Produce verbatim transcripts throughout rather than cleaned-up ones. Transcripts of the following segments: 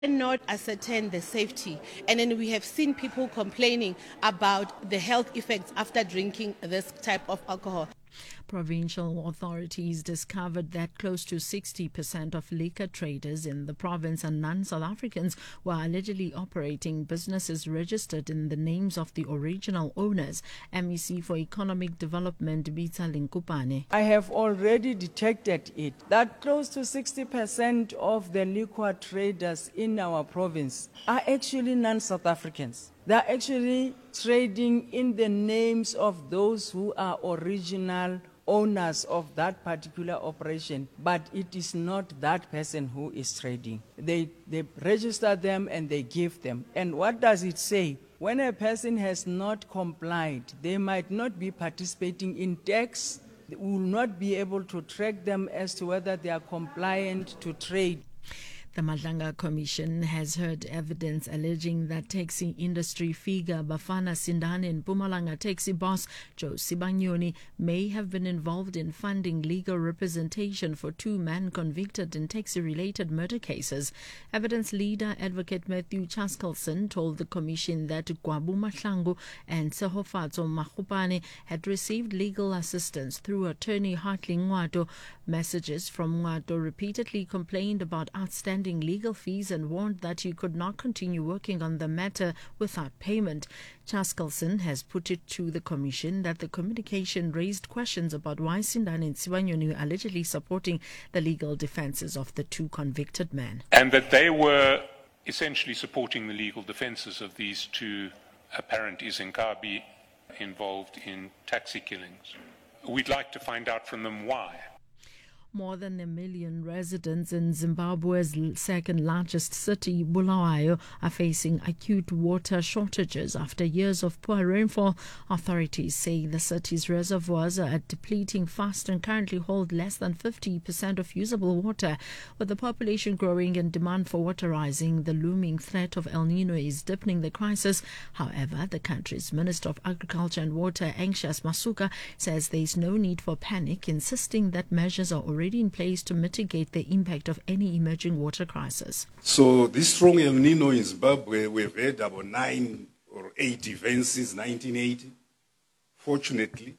Not ascertain the safety, and then we have seen people complaining about the health effects after drinking this type of alcohol. Provincial authorities discovered that close to sixty percent of liquor traders in the province are non-South Africans who are allegedly operating businesses registered in the names of the original owners. M E C for Economic Development, Bita Linkupane. I have already detected it, that close to sixty percent of the liquor traders in our province are actually non-South Africans. They are actually trading in the names of those who are original owners of that particular operation, but it is not that person who is trading. They, they register them and they give them. And what does it say? When a person has not complied, they might not be participating in tax. We will not be able to track them as to whether they are compliant to trade. The Madlanga Commission has heard evidence alleging that taxi industry figure Bafana Sindane and Mpumalanga taxi boss Joe Sibanyoni may have been involved in funding legal representation for two men convicted in taxi-related murder cases. Evidence leader Advocate Matthew Chaskelson told the Commission that Gwabu Mahlangu and Sehofatso Mahupane had received legal assistance through attorney Hartley Ngwato. Messages from Ngwato repeatedly complained about outstanding legal fees and warned that he could not continue working on the matter without payment. Chaskelson has put it to the Commission that the communication raised questions about why Sindane and Sibanyoni were allegedly supporting the legal defences of the two convicted men. And that they were essentially supporting the legal defences of these two apparent Izinkabi involved in taxi killings. We'd like to find out from them why. More than a million residents in Zimbabwe's second largest city, Bulawayo, are facing acute water shortages after years of poor rainfall. Authorities say the city's reservoirs are depleting fast and currently hold less than fifty percent of usable water. With the population growing and demand for water rising, the looming threat of El Nino is deepening the crisis. However, the country's Minister of Agriculture and Water, Anxious Masuka, says there is no need for panic, insisting that measures are already already in place to mitigate the impact of any emerging water crisis. So this strong El Nino in Zimbabwe, we've had about nine or eight events since nineteen eighty. Fortunately,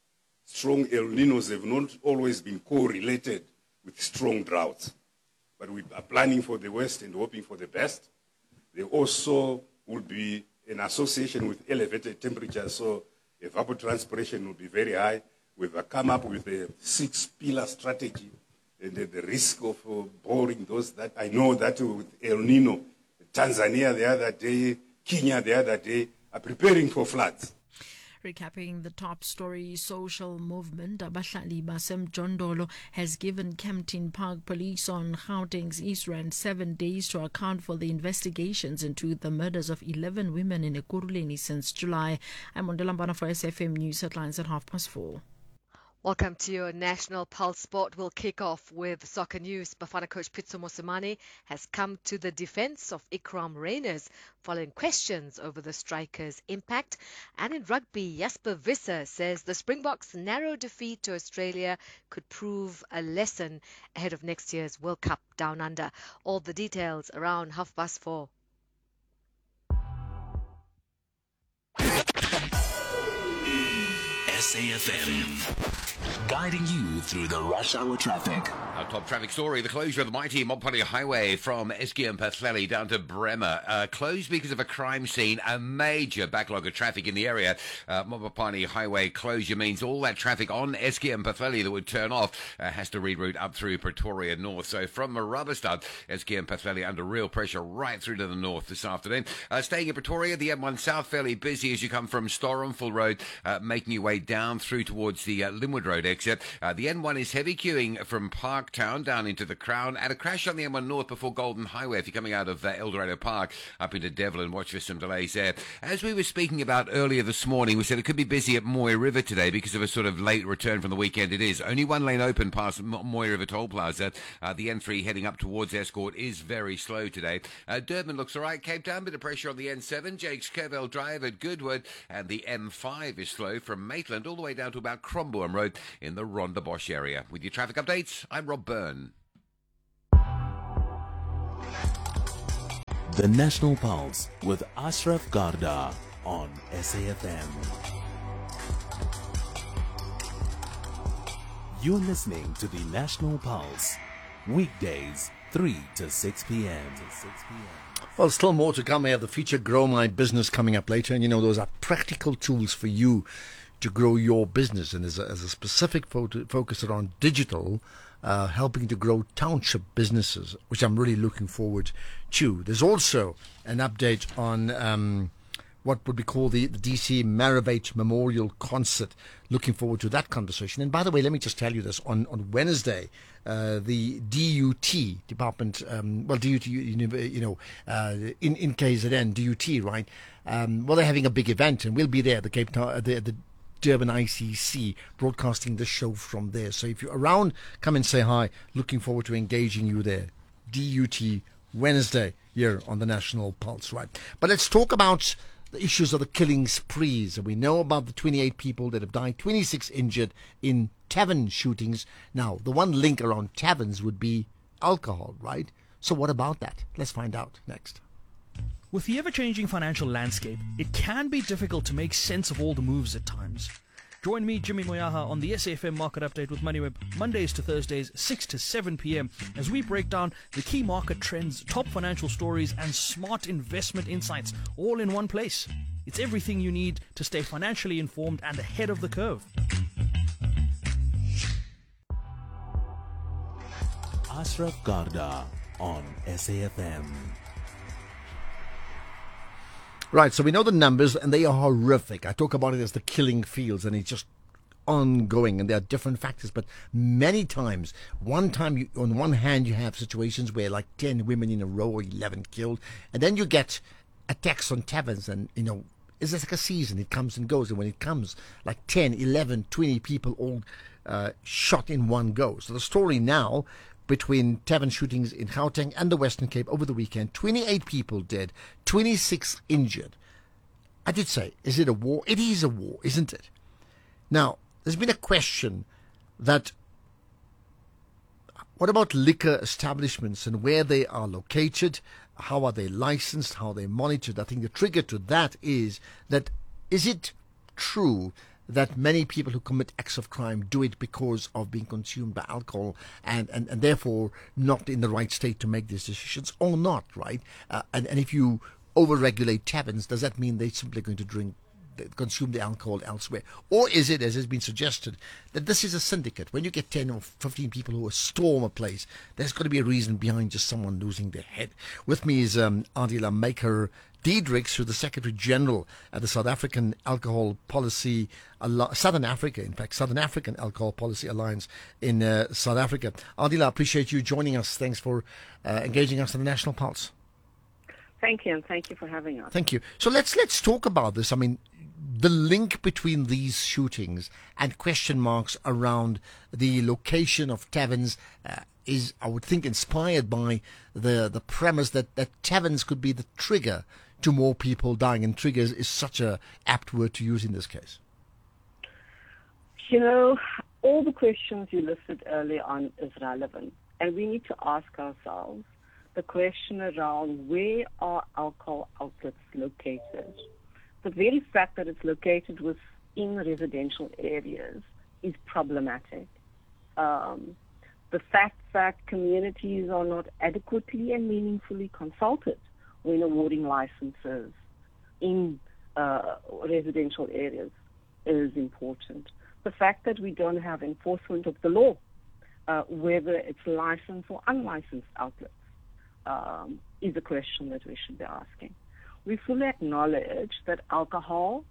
strong El Ninos have not always been correlated with strong droughts. But we are planning for the worst and hoping for the best. There also will be an association with elevated temperatures, so evapotranspiration will be very high. We've come up with a six-pillar strategy, and the risk of uh, boring those that I know that with El Nino, Tanzania the other day, Kenya the other day, are preparing for floods. Recapping the top story, social movement Abahlali Basemjondolo has given Kempton Park Police on Gauteng's East Rand seven days to account for the investigations into the murders of eleven women in Ekurhuleni since July. I'm Mondela for S F M News headlines at half past four. Welcome to your National Pulse Sport. We'll kick off with soccer news. Bafana coach Pitso Mosimane has come to the defence of Ikram Reyners following questions over the striker's impact. And in rugby, Jasper Visser says the Springboks' narrow defeat to Australia could prove a lesson ahead of next year's World Cup Down Under. All the details around half past four. S A F M, guiding you through the rush hour traffic. Our top traffic story, the closure of the mighty Mopani Highway from Eskia Mphahlele down to Bremer. Uh, closed because of a crime scene, a major backlog of traffic in the area. Uh, Mopani Highway closure means all that traffic on Eskia Mphahlele that would turn off uh, has to reroute up through Pretoria North. So from Marabastad, Eskia Mphahlele under real pressure right through to the north this afternoon. Uh, staying in Pretoria, the M one South fairly busy as you come from Storenful Road, uh, making your way down through towards the uh, Linwood Road exit. Uh, the N one is heavy queuing from Parktown down into the Crown, and a crash on the M one North before Golden Highway if you're coming out of uh, Eldorado Park up into Devlin. Watch for some delays there. As we were speaking about earlier this morning, we said it could be busy at Moy River today because of a sort of late return from the weekend. It is. Only one lane open past Moy River Toll Plaza. Uh, the N three heading up towards Escort is very slow today. Uh, Durban looks all right. Cape Town, bit of pressure on the N seven. Jakes Curville Drive at Goodwood, and the M five is slow from Maitland all the way down to about Crombourne Road in the Rondebosch area. With your traffic updates, I'm Rob Byrne. The National Pulse with Ashraf Garda on S A F M. You're listening to the National Pulse, weekdays three to six p.m. Well, still more to come. We have the feature Grow My Business coming up later. And, you know, those are practical tools for you to grow your business. And there's a, there's a specific photo, focus around digital, uh, helping to grow township businesses, which I'm really looking forward to. There's also an update on um, what would be called the, the D C Maravate Memorial Concert. Looking forward to that conversation. And by the way, let me just tell you this. On, on Wednesday, uh, the D U T Department, um, well, D U T, you, you know, uh, in, in K Z N, D U T, right? Um, well, they're having a big event, and we'll be there at the Cape Town, the, the Durban I C C, broadcasting the show from there. So if you're around, come and say hi. Looking forward to engaging you there. D U T Wednesday here on the National Pulse, right? But let's talk about the issues of the killing sprees. And we know about the twenty-eight people that have died, twenty-six injured in tavern shootings. Now, the one link around taverns would be alcohol, right? So what about that? Let's find out next. With the ever-changing financial landscape, it can be difficult to make sense of all the moves at times. Join me, Jimmy Moyaha, on the S A F M Market Update with MoneyWeb, Mondays to Thursdays, six to seven p.m, as we break down the key market trends, top financial stories, and smart investment insights, all in one place. It's everything you need to stay financially informed and ahead of the curve. Ashraf Garda on S A F M. Right, so we know the numbers, and they are horrific. I talk about it as the killing fields, and it's just ongoing, and there are different factors. But many times, one time, you, on one hand, you have situations where like ten women in a row or eleven killed, and then you get attacks on taverns, and, you know, it's just like a season. It comes and goes, and when it comes, like ten, eleven, twenty people all uh, shot in one go. So the story now, between tavern shootings in Gauteng and the Western Cape over the weekend, twenty-eight people dead, twenty-six injured. I did say, is it a war? It is a war, isn't it? Now, there's been a question that, what about liquor establishments and where they are located? How are they licensed? How are they monitored? I think the trigger to that is that, is it true that many people who commit acts of crime do it because of being consumed by alcohol and, and, and therefore not in the right state to make these decisions, or not, right? Uh, and, and if you over-regulate taverns, does that mean they're simply going to drink, consume the alcohol elsewhere? Or is it, as has been suggested, that this is a syndicate? When you get ten or fifteen people who storm a place, there's got to be a reason behind just someone losing their head. With me is um, Adila Maker Diedrichs, who's the Secretary General at the South African Alcohol Policy, Southern Africa, in fact, Southern African Alcohol Policy Alliance in uh, South Africa. Adila, I appreciate you joining us. Thanks for uh, engaging us in the National Pulse. Thank you, and thank you for having us. Thank you. So let's let's talk about this. I mean, the link between these shootings and question marks around the location of taverns uh, is, I would think, inspired by the the premise that, that taverns could be the trigger to more people dying, and triggers is such a apt word to use in this case. You know, all the questions you listed earlier on is relevant, and we need to ask ourselves the question around where are alcohol outlets located. The very fact that it's located within residential areas is problematic. Um, the fact that communities are not adequately and meaningfully consulted when awarding licenses in uh, residential areas is important. The fact that we don't have enforcement of the law, uh, whether it's licensed or unlicensed outlets, um, is a question that we should be asking. We fully acknowledge that alcohol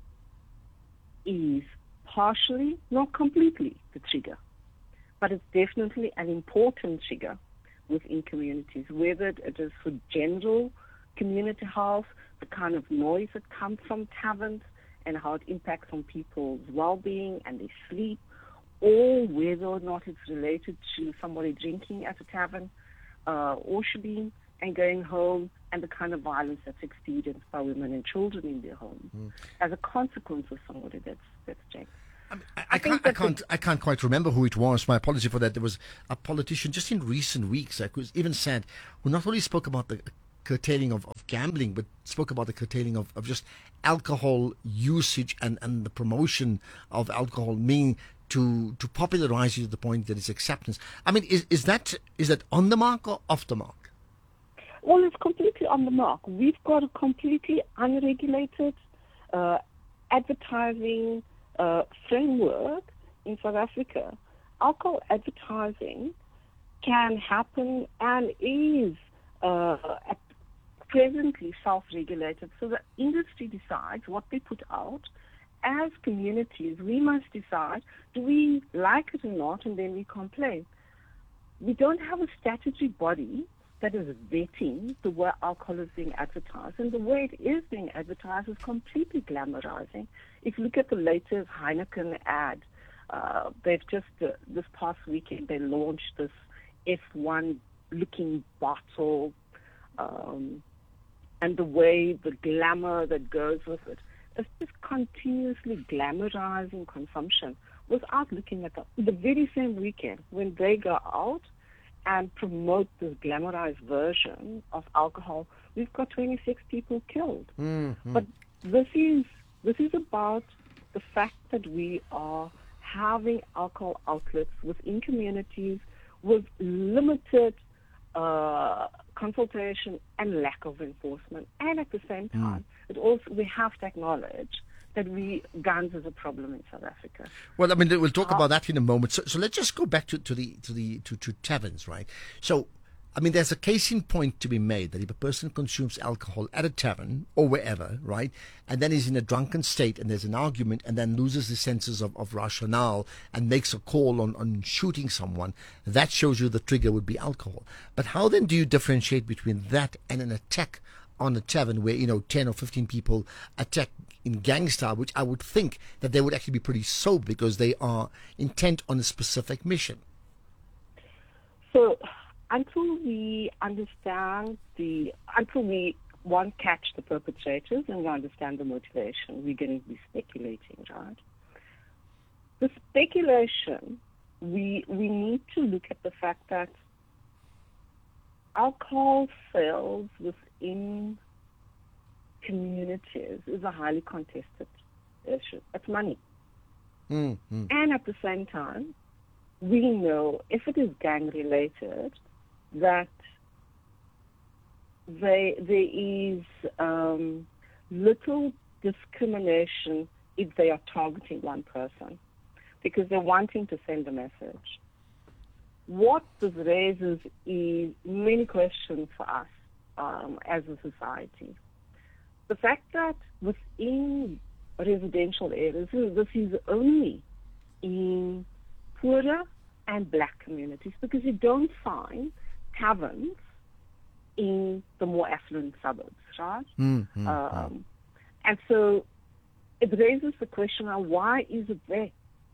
is partially, not completely, the trigger, but it's definitely an important trigger within communities, whether it is for general community health, the kind of noise that comes from taverns and how it impacts on people's well-being and their sleep, or whether or not it's related to somebody drinking at a tavern uh, or shebeen and going home, and the kind of violence that's experienced by women and children in their homes mm. as a consequence of somebody that's that's drank. I, mean, I, I, can't, I can't. I can't quite remember who it was. My apology for that. There was a politician just in recent weeks, I could even said, who not only spoke about the curtailing of, of gambling, but spoke about the curtailing of, of just alcohol usage and, and the promotion of alcohol, meaning to to popularize it to the point that it's acceptance. I mean, is, is that is that on the mark or off the mark? Well, it's completely on the mark. We've got a completely unregulated uh, advertising uh, framework in South Africa. Alcohol advertising can happen and is uh, at presently self-regulated. So the industry decides what they put out. As communities, we must decide, do we like it or not, and then we complain. We don't have a statutory body that is vetting the way alcohol is being advertised. And the way it is being advertised is completely glamorizing. If you look at the latest Heineken ad, uh, they've just, uh, this past weekend, they launched this F one looking bottle, um, and the way, the glamour that goes with it. It's just continuously glamorizing consumption without looking at the, the very same weekend when they go out and promote this glamorized version of alcohol. We've got twenty-six people killed. Mm-hmm. But this is this is about the fact that we are having alcohol outlets within communities with limited uh, consultation and lack of enforcement. And at the same time, mm. it also we have to acknowledge that we guns is a problem in South Africa. Well, I mean, we'll talk uh, about that in a moment. So, so let's just go back to, to the to the to, to taverns, right? So, I mean, there's a case in point to be made that if a person consumes alcohol at a tavern or wherever, right, and then is in a drunken state and there's an argument and then loses the senses of, of rationale and makes a call on, on shooting someone, that shows you the trigger would be alcohol. But how then do you differentiate between that and an attack on a tavern where, you know, ten or fifteen people attack in gang style, which I would think that they would actually be pretty sober because they are intent on a specific mission? So until we understand the, until we, one, catch the perpetrators and we understand the motivation, we're going to be speculating, right? The speculation, we we need to look at the fact that alcohol sales within communities is a highly contested issue. It's money. Mm-hmm. And at the same time, we know if it is gang-related, that they, there is um, little discrimination if they are targeting one person because they're wanting to send a message. What this raises is many questions for us um, as a society. The fact that within residential areas, this is only in poorer and black communities because you don't find taverns in the more affluent suburbs, right? Mm-hmm. Um, and so it raises the question of why is it there?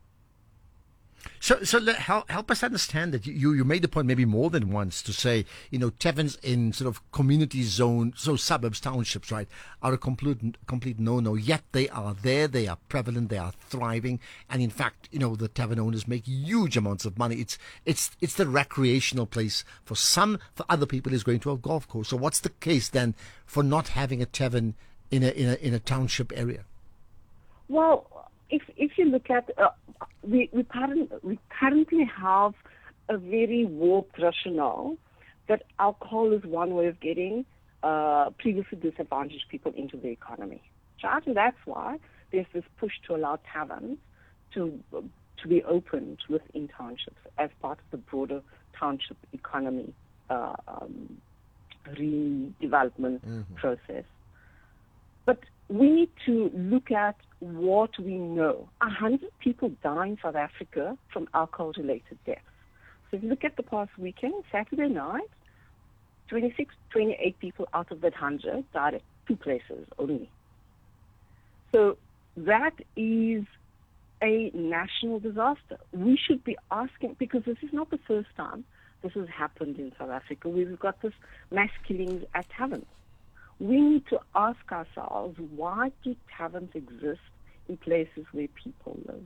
So, so let, help, help us understand that you, you made the point maybe more than once to say, you know, taverns in sort of community zone, so suburbs, townships, right, are a complete, complete no-no. Yet they are there, they are prevalent, they are thriving, and in fact, you know, the tavern owners make huge amounts of money. It's, it's, it's the recreational place for some. For other people, is going to a golf course. So, what's the case then for not having a tavern in a in a in a township area? Well, if if you look at uh, we we, current, we currently have a very warped rationale that alcohol is one way of getting uh, previously disadvantaged people into the economy, right? And that's why there's this push to allow taverns to to be opened within townships as part of the broader township economy uh, um, redevelopment mm-hmm. process. But we need to look at what we know. A hundred people die in South Africa from alcohol-related deaths. So if you look at the past weekend, Saturday night, twenty-six, twenty-eight people out of that hundred died at two places only. So that is a national disaster. We should be asking, because this is not the first time this has happened in South Africa. We've got this mass killings at taverns. We need to ask ourselves, why do taverns exist in places where people live?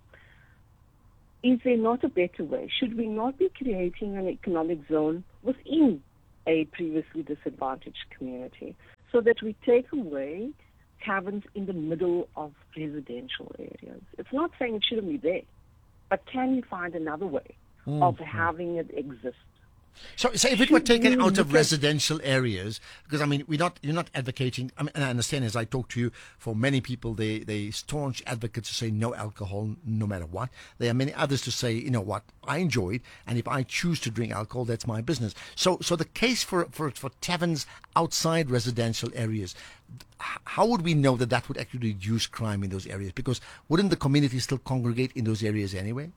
Is there not a better way? Should we not be creating an economic zone within a previously disadvantaged community? so that we take away taverns in the middle of residential areas. It's not saying it shouldn't be there, but can we find another way mm-hmm. of having it exist? So, so if it were taken out of residential areas, because I mean, we're not, you're not advocating. I mean, and I understand as I talk to you, for many people, they they staunch advocates to say no alcohol, no matter what. There are many others to say, you know what, I enjoy it, and if I choose to drink alcohol, that's my business. So, so the case for for for taverns outside residential areas, how would we know that that would actually reduce crime in those areas? Because wouldn't the community still congregate in those areas anyway?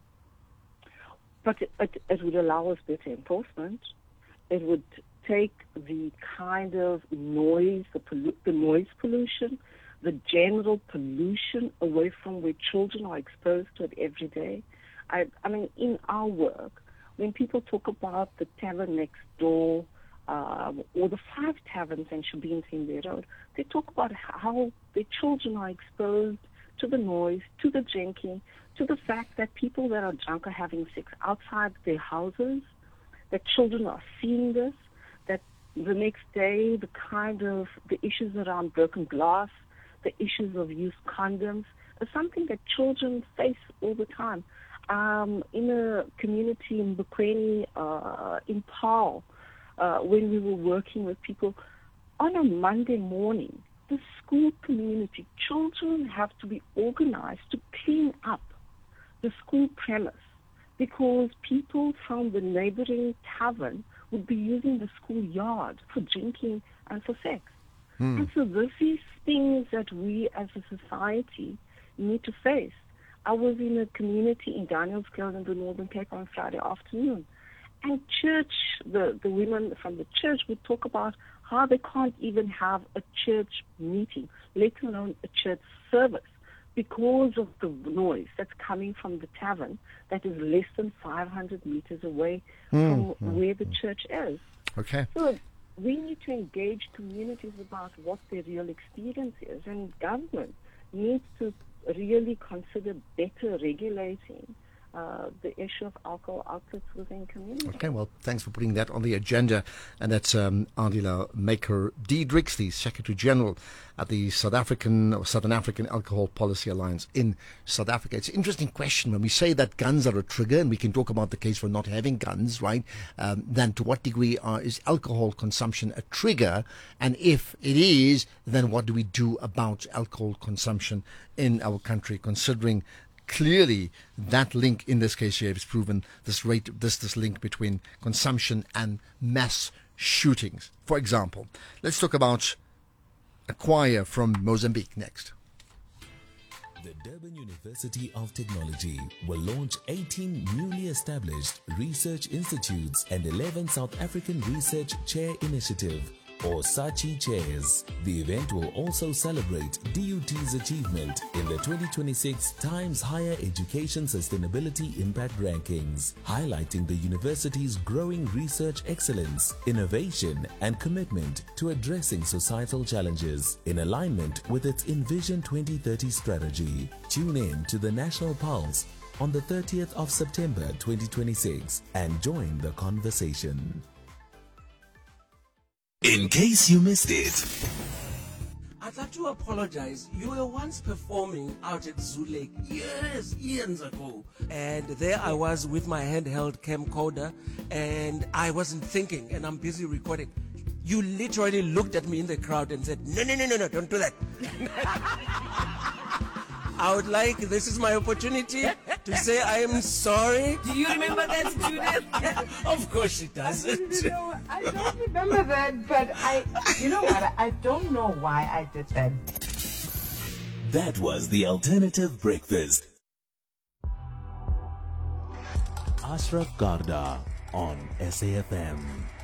But it, it, it would allow us better enforcement. It would take the kind of noise, the, pollu- the noise pollution, the general pollution away from where children are exposed to it every day. I, I mean, in our work, when people talk about the tavern next door um, or the five taverns in Shabin Timbe Road, they talk about how their children are exposed to the noise, to the drinking, to the fact that people that are drunk are having sex outside their houses, that children are seeing this, that the next day the kind of, the issues around broken glass, the issues of used condoms, is something that children face all the time. Um, in a community in Bukweni, uh, in Paarl, uh, when we were working with people, on a Monday morning, the school community, children have to be organized to clean up the school premise because people from the neighboring tavern would be using the schoolyard for drinking and for sex. Hmm. And so this is things that we as a society need to face. I was in a community in Danielsville in the Northern Cape on Friday afternoon, and church, the, the women from the church would talk about how they can't even have a church meeting, let alone a church service, because of the noise that's coming from the tavern that is less than five hundred meters away mm, from mm, where the mm. church is. Okay. So we need to engage communities about what their real experience is, and government needs to really consider better regulating Uh, the issue of alcohol outlets within communities. Okay, well, thanks for putting that on the agenda. And that's um, Andila Maker-Diedrichs, the Secretary General at the South African or Southern African Alcohol Policy Alliance in South Africa. It's an interesting question when we say that guns are a trigger, and we can talk about the case for not having guns, right? Um, then to what degree are, is alcohol consumption a trigger? And if it is, then what do we do about alcohol consumption in our country, considering clearly that link in this case here is proven, this rate, this this link between consumption and mass shootings. For example, let's talk about a choir from Mozambique next. The Durban University of Technology will launch eighteen newly established research institutes and eleven South African Research Chair Initiative, or SACHI chairs. The event will also celebrate D U T's achievement in the twenty twenty-six Times Higher Education Sustainability Impact Rankings, highlighting the university's growing research excellence, innovation, and commitment to addressing societal challenges in alignment with its Envision twenty thirty strategy. Tune in to the National Pulse on the thirtieth of September twenty twenty-six and join the conversation. In case you missed it, I'd like to apologize. You were once performing out at Zoo Lake years, years ago. And there I was with my handheld camcorder, and I wasn't thinking, and I'm busy recording. You literally looked at me in the crowd and said, no, no, no, no, no, don't do that. I would like, this is my opportunity to say I am sorry. Do you remember that, Judith? Of course she doesn't. You know, I don't remember that, but I, you know what, I don't know why I did that. That was the Alternative Breakfast. Ashraf Garda on S A F M.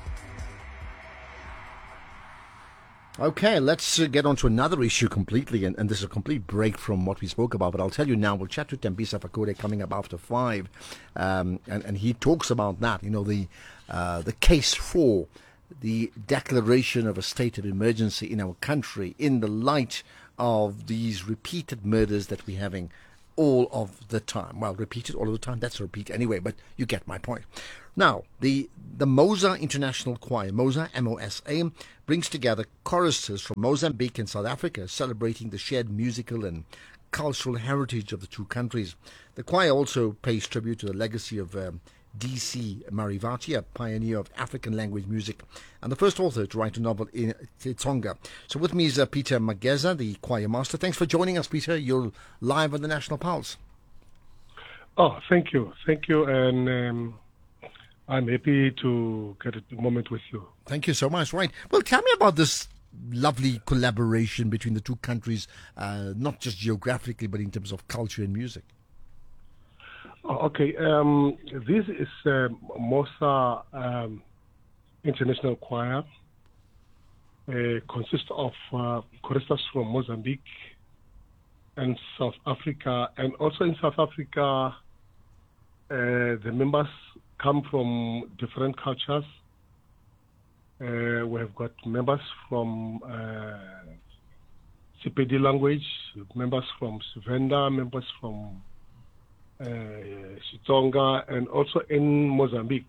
Okay, let's uh, get on to another issue completely, and, and this is a complete break from what we spoke about, but I'll tell you now, we'll chat to Tembisa Fakode coming up after five, um, and, and he talks about that, you know, the uh, the case for the declaration of a state of emergency in our country in the light of these repeated murders that we're having all of the time. Well, repeated all of the time, that's a repeat anyway, but you get my point. Now, the the Mosa International Choir, Mosa, M O S A, brings together choristers from Mozambique and South Africa, celebrating the shared musical and cultural heritage of the two countries. The choir also pays tribute to the legacy of um, D C Marivate, a pioneer of African language music and the first author to write a novel in Xitsonga. So with me is uh, Peter Mageza, the choir master. Thanks for joining us, Peter. You're live on the National Pulse. Oh, thank you. Thank you. And um, I'm happy to get a moment with you. Thank you so much. Right. Well, tell me about this lovely collaboration between the two countries, uh, not just geographically, but in terms of culture and music. Oh, okay. Um, this is uh, Mosa um, International Choir. Uh, consists of uh, choristers from Mozambique and South Africa. And also in South Africa, uh, the members come from different cultures. Uh, we have got members from uh, Sepedi language, members from Sivenda, members from uh, Xitsonga, and also in Mozambique.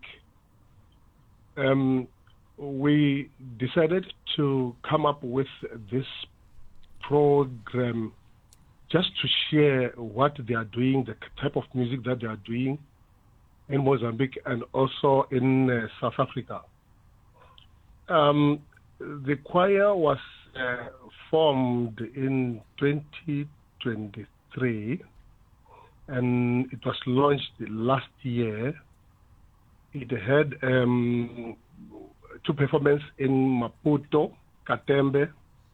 Um, we decided to come up with this program just to share what they are doing, the type of music that they are doing in Mozambique and also in uh, South Africa. Um, the choir was uh, formed in twenty twenty-three and it was launched last year. It had um, two performances in Maputo, Katembe.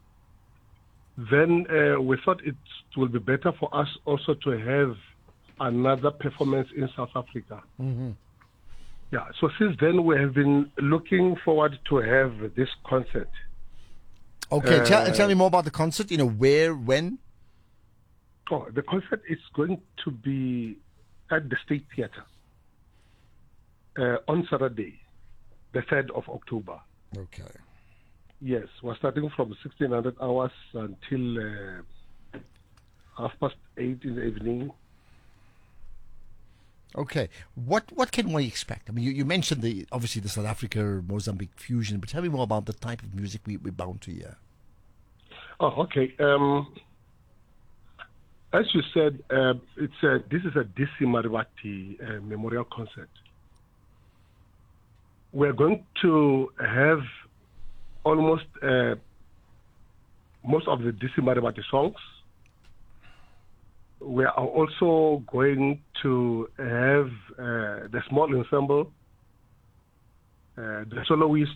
Then uh, we thought it would be better for us also to have another performance in South Africa. Mm-hmm. Yeah, so since then we have been looking forward to have this concert. Okay, uh, tell, tell me more about the concert, you know, where, when? Oh, the concert is going to be at the State Theatre uh, on Saturday, the third of October. Okay. Yes, we're starting from sixteen hundred hours until uh, half past eight in the evening. Okay, what what can we expect? I mean, you, you mentioned the obviously the South Africa Mozambique fusion, but tell me more about the type of music we, we're bound to hear. Oh, okay. Um, as you said, uh, it's a, this is a D C Marivate uh, memorial concert. We're going to have almost uh, most of the D C Marivate songs. We are also going to have uh, the small ensemble, uh, the soloist.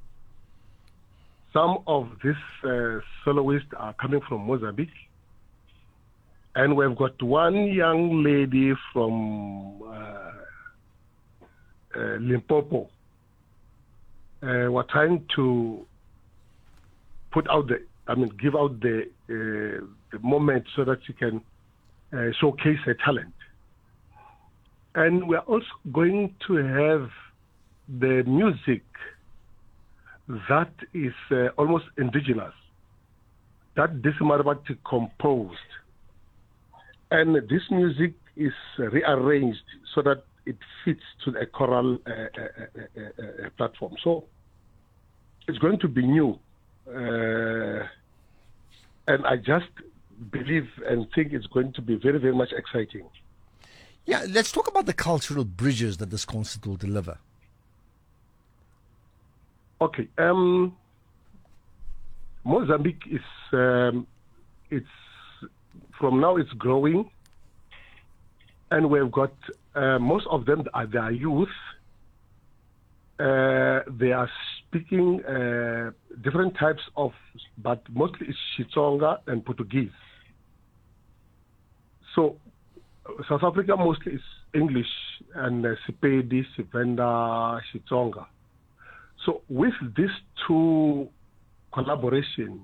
Some of these uh, soloists are coming from Mozambique. And we've got one young lady from uh, uh, Limpopo. Uh, we're trying to put out the, I mean, give out the, uh, the moment so that she can Uh, showcase her talent. And we're also going to have the music that is uh, almost indigenous, that D C Marivate composed. And this music is rearranged so that it fits to a choral uh, uh, uh, uh, platform. So it's going to be new. Uh, and I just believe and think it's going to be very, very much exciting. Yeah, let's talk about the cultural bridges that this concert will deliver. Okay, um, Mozambique is, um, it's, from now it's growing, and we've got, uh, most of them are their youth. Uh, they are speaking uh, different types of, but mostly it's Xitsonga and Portuguese. So South Africa mostly is English and uh, Sepedi, Sivenda, Xitsonga. So with these two collaboration,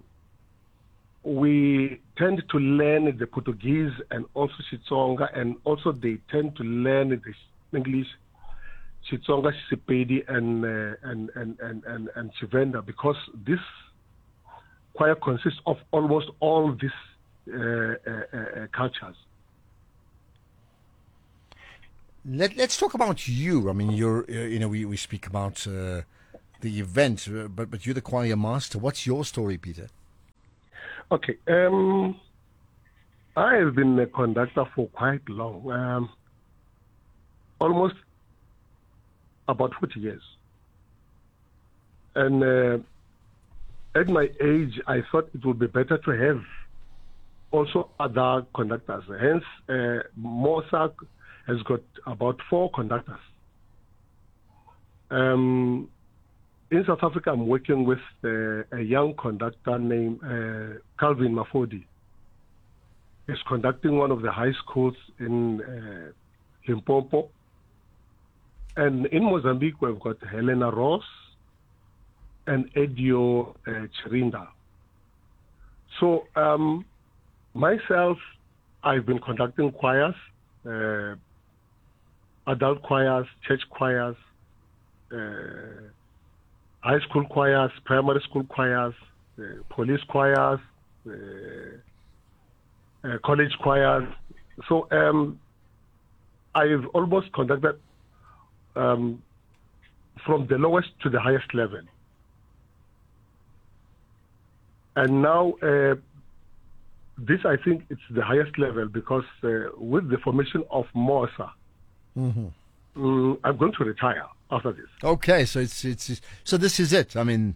we tend to learn the Portuguese and also Xitsonga, and also they tend to learn the English, Xitsonga, Sepedi, and, uh, and, and, and, and, and Sivenda, because this choir consists of almost all these uh, uh, uh, cultures. Let, let's talk about you. I mean, you're, uh, you know, we, we speak about uh, the event, uh, but, but you're the choir master. What's your story, Peter? Okay. Um, I have been a conductor for quite long, um, almost about forty years. And uh, at my age, I thought it would be better to have also other conductors. Hence, uh, MOSA has got about four conductors. Um, in South Africa, I'm working with uh, a young conductor named uh, Calvin Mafodi. He's conducting one of the high schools in uh, Limpopo. And in Mozambique, we've got Helena Ross and Edio uh, Chirinda. So um, myself, I've been conducting choirs, uh, adult choirs, church choirs, uh, high school choirs, primary school choirs, uh, police choirs, uh, uh, college choirs. So um, I've almost conducted um, from the lowest to the highest level. And now, uh, this, I think, it's the highest level because uh, with the formation of MOSA, Mm-hmm. um, I'm going to retire after this. Okay, so it's it's, it's so this is it. I mean,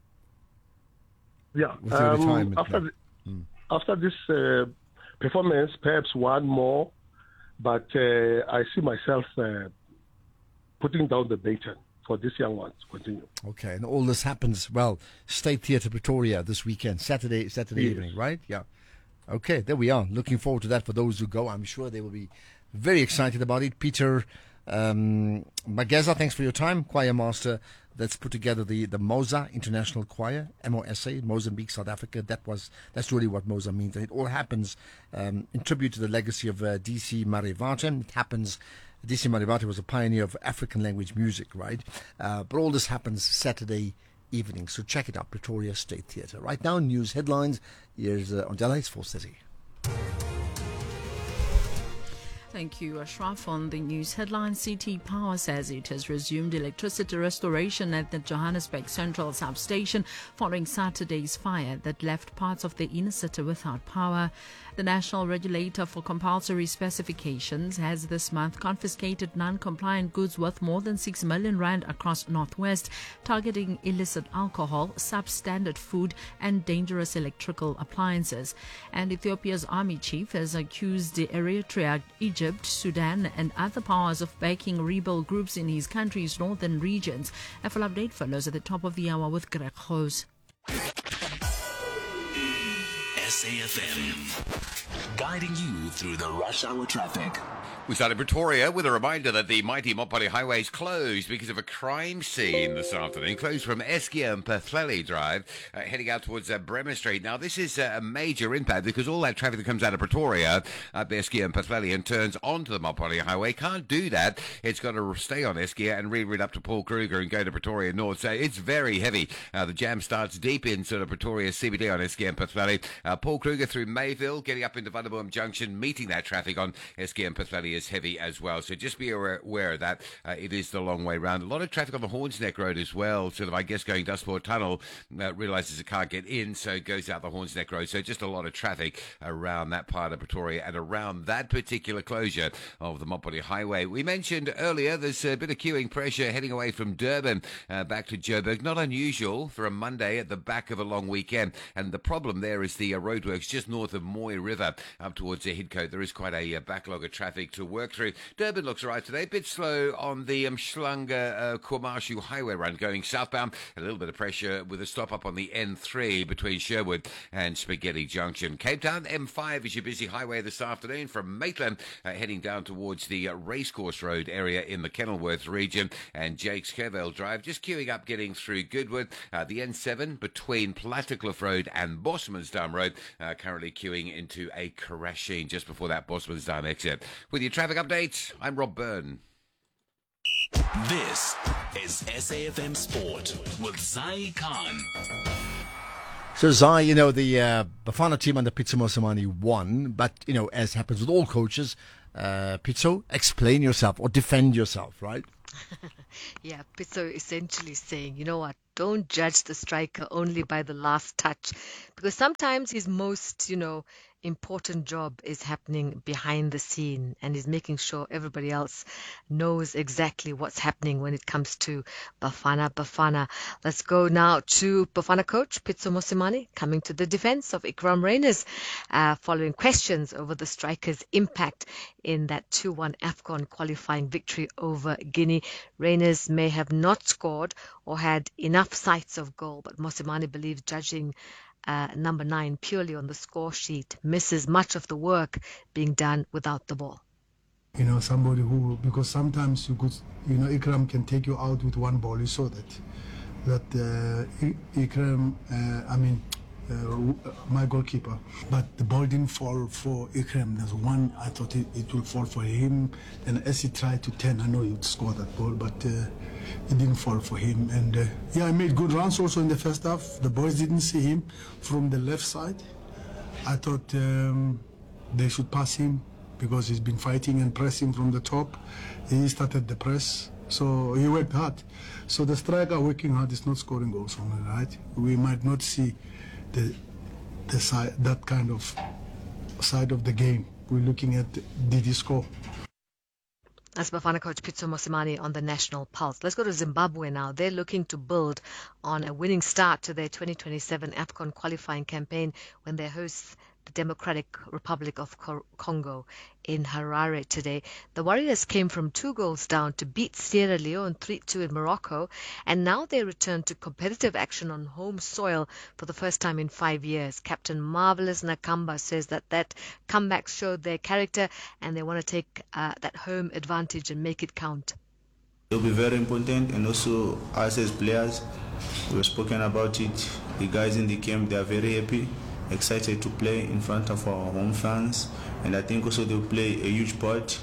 yeah. with your Um, retirement after now. the, Mm. after this uh, performance, perhaps one more, but uh, I see myself uh, putting down the baton for this young one to continue. Okay, and all this happens, well, State Theatre Pretoria this weekend, Saturday Saturday Yes. evening, right? Yeah. Okay, there we are. Looking forward to that for those who go. I'm sure they will be very excited about it. Peter um, Mageza, thanks for your time. Choir master that's put together the, the MOSA International Choir, M O S A, Mozambique, South Africa. That was That's really what MOSA means. And it all happens um, in tribute to the legacy of uh, D C Marivate. It happens... D C Marivate was a pioneer of African language music, right? Uh, but all this happens Saturday evening. So check it out, Pretoria State Theatre. Right now, news headlines. Here's uh, Angela, it's four thirty. Thank you, Ashraf. On the news headline, C T Power says it has resumed electricity restoration at the Johannesburg Central Substation following Saturday's fire that left parts of the inner city without power. The National Regulator for Compulsory Specifications has this month confiscated non-compliant goods worth more than six million rand across Northwest, targeting illicit alcohol, substandard food and dangerous electrical appliances. And Ethiopia's army chief has accused Eritrea, Egypt, Sudan and other powers of backing rebel groups in his country's northern regions. A full update follows at the top of the hour with Greg Hoos. S A F M, guiding you through the rush hour traffic. We start in Pretoria with a reminder that the mighty Mopani Highway is closed because of a crime scene this afternoon. Closed from Eskia and Pathleli Drive, uh, heading out towards uh, Bremer Street. Now, this is uh, a major impact because all that traffic that comes out of Pretoria up Eskia and Pathleli and turns onto the Mopani Highway can't do that. It's got to stay on Eskia and reroute up to Paul Kruger and go to Pretoria North. So it's very heavy. Uh, the jam starts deep in sort of Pretoria C B D on Eskia and Pathleli. Uh, Paul Kruger through Mayville, getting up into Vanderboom Junction, meeting that traffic on Eskia and Pathleli is heavy as well. So just be aware, aware of that. Uh, it is the long way round. A lot of traffic on the Hornsneck Road as well. Sort of, I guess, going Dustport Tunnel, uh, realises it can't get in, so it goes out the Hornsneck Road. So just a lot of traffic around that part of Pretoria and around that particular closure of the Mopani Highway. We mentioned earlier there's a bit of queuing pressure heading away from Durban uh, back to Joburg. Not unusual for a Monday at the back of a long weekend. And the problem there is the uh, roadworks just north of Moy River up towards the Hidcote. There is quite a uh, backlog of traffic to work through. Durban looks all right today. A bit slow on the um, Schlanger uh, Kwamashu Highway run going southbound. A little bit of pressure with a stop up on the N three between Sherwood and Spaghetti Junction. Cape Town M five is your busy highway this afternoon from Maitland uh, heading down towards the uh, Racecourse Road area in the Kenilworth region. And Jake's Kervale Drive just queuing up getting through Goodwood. Uh, the N seven between Plattekloof Road and Bosmansdam Road uh, currently queuing into a crashing just before that Bosmansdam exit. With your traffic update, I'm Rob Byrne. This is S A F M Sport with Zai Khan. So, Zai, you know, the uh, Bafana team under Pitso Mosimane won, but, you know, as happens with all coaches, uh, Pitso, explain yourself or defend yourself, right? Yeah, Pitso essentially saying, you know what, don't judge the striker only by the last touch, because sometimes his most, you know, important job is happening behind the scene, and he's making sure everybody else knows exactly what's happening when it comes to Bafana Bafana. Let's go now to Bafana coach Pitso Mosimane coming to the defense of Ikram Reyners uh, following questions over the striker's impact in that two one AFCON qualifying victory over Guinea. Reyners may have not scored or had enough sights of goal, but Mosimane believes judging Uh, number nine purely on the score sheet misses much of the work being done without the ball. You know, somebody who, because sometimes you could, you know, Ikram can take you out with one ball. You saw that. That uh, Ikram, uh, I mean, uh, my goalkeeper, but the ball didn't fall for Ikram. There's one, I thought it, it would fall for him. And as he tried to turn, I know he would score that goal, but uh, it didn't fall for him. And uh, yeah, I made good runs also in the first half. The boys didn't see him from the left side. I thought um, they should pass him because he's been fighting and pressing from the top. He started the press, so he worked hard. So the striker working hard is not scoring goals only, right? We might not see the the side, that kind of side of the game. We're looking at did he score? That's Bafana coach Pitso Mosimane on the National Pulse. Let's go to Zimbabwe now. They're looking to build on a winning start to their twenty twenty-seven AFCON qualifying campaign when they host the Democratic Republic of Congo in Harare today. The Warriors came from two goals down to beat Sierra Leone three two in Morocco, and now they return to competitive action on home soil for the first time in five years. Captain Marvelous Nakamba says that that comeback showed their character, and they want to take uh, that home advantage and make it count. It'll be very important, and also us as players, we've spoken about it. The guys in the camp, they are very happy, excited to play in front of our home fans, and I think also they'll play a huge part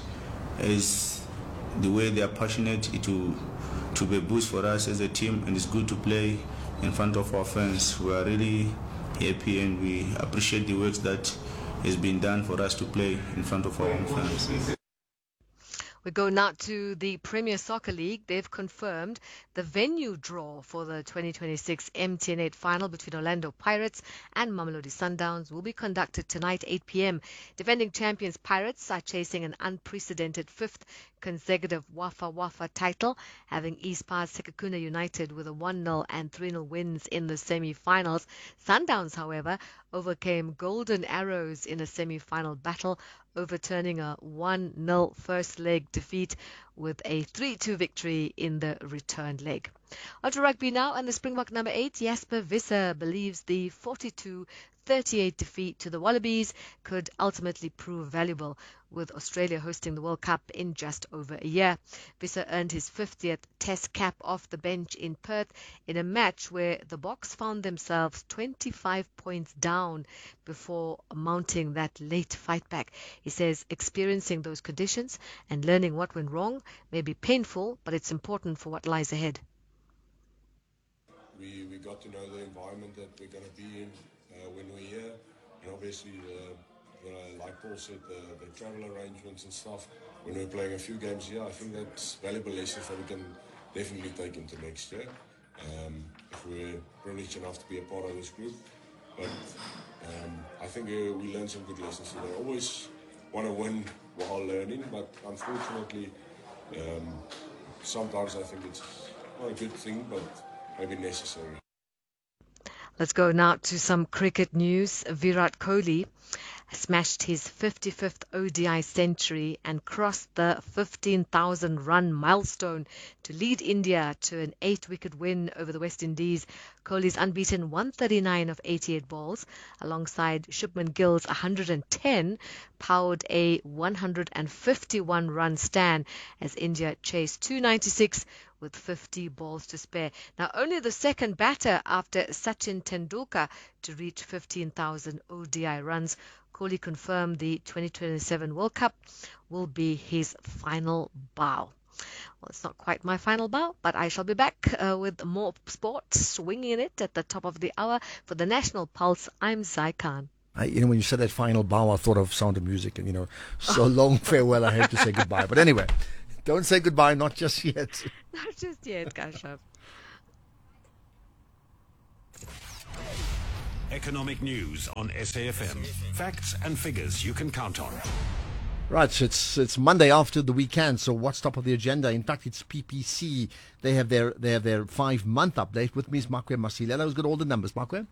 as the way they are passionate. It will to be a boost for us as a team, and it's good to play in front of our fans. We are really happy and we appreciate the work that has been done for us to play in front of our home fans. We go now to the Premier Soccer League. They've confirmed the venue draw for the twenty twenty-six M T N eight final between Orlando Pirates and Mamelodi Sundowns will be conducted tonight, eight p.m. Defending champions Pirates are chasing an unprecedented fifth consecutive Wafa Wafa title, having East Pass Sekhukhune United with a one nil and three nil wins in the semi-finals. Sundowns, however, overcame Golden Arrows in a semi-final battle, overturning a one nil first leg defeat with a three two victory in the return leg. On to rugby now, and the Springbok number eight, Jasper Visser, believes the forty-two thirty-eight defeat to the Wallabies could ultimately prove valuable, with Australia hosting the World Cup in just over a year. Visser earned his fiftieth Test cap off the bench in Perth in a match where the Boks found themselves twenty-five points down before mounting that late fight back. He says experiencing those conditions and learning what went wrong may be painful, but it's important for what lies ahead. We, we got to know the environment that we're going to be in uh, when we're here, and obviously the You know, like Paul said, the, the travel arrangements and stuff. When we're playing a few games here, I think that's valuable lessons that we can definitely take into next year. Um, if we're privileged enough to be a part of this group. But um, I think uh, we learned some good lessons today. Always want to win while learning, but unfortunately, um, sometimes I think it's not a good thing, but maybe necessary. Let's go now to some cricket news. Virat Kohli smashed his fifty-fifth O D I century and crossed the fifteen thousand run milestone to lead India to an eight-wicket win over the West Indies. Kohli's unbeaten one thirty-nine of eighty-eight balls, alongside Shubman Gill's one hundred ten, powered a one hundred fifty-one run stand as India chased two ninety-six with fifty balls to spare. Now, only the second batter after Sachin Tendulkar to reach fifteen thousand O D I runs. Kohli confirmed the twenty twenty-seven World Cup will be his final bow. Well, it's not quite my final bow, but I shall be back uh, with more sport, swinging it at the top of the hour. For the National Pulse, I'm Zai Khan. I, you know, when you said that final bow, I thought of Sound of Music, and you know, so long farewell, I had to say goodbye. But anyway, don't say goodbye, not just yet. Not just yet, Kashyap. Economic news on S A F M. Facts and figures you can count on. Right, so it's it's Monday after the weekend. So what's top of the agenda? In fact, it's P P C. They have their they have their five month update. With me is Makwe Masilela, who's got all the numbers. Makwe.